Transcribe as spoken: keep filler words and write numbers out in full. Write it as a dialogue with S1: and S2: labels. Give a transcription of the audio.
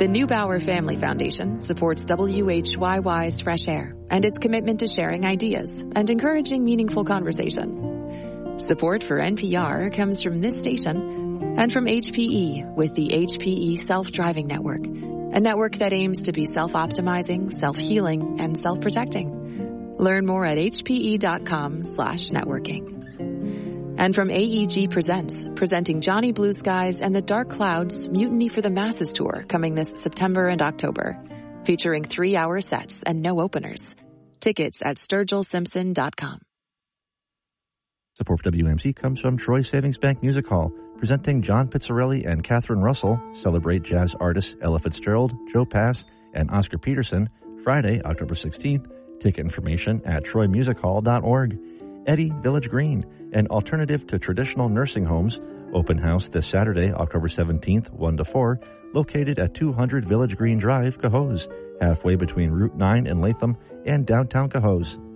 S1: The Neubauer Family Foundation supports W H Y Y's Fresh Air and its commitment to sharing ideas and encouraging meaningful conversation. Support for N P R comes from this station and from H P E with the H P E Self-Driving Network, a network that aims to be self-optimizing, self-healing, and self-protecting. Learn more at hpe.com slash networking. And from A E G Presents, presenting Johnny Blue Skies and the Dark Clouds Mutiny for the Masses Tour coming this September and October, featuring three-hour sets and no openers. Tickets at sturgill simpson dot com.
S2: Support for W M C comes from Troy Savings Bank Music Hall, presenting John Pizzarelli and Catherine Russell celebrate jazz artists Ella Fitzgerald, Joe Pass, and Oscar Peterson, Friday, October sixteenth. Ticket information at troy music hall dot org. Eddie Village Green, an alternative to traditional nursing homes. Open house this Saturday, October seventeenth, one to four, located at two hundred Village Green Drive, Cohoes, halfway between Route nine in Latham and downtown Cohoes.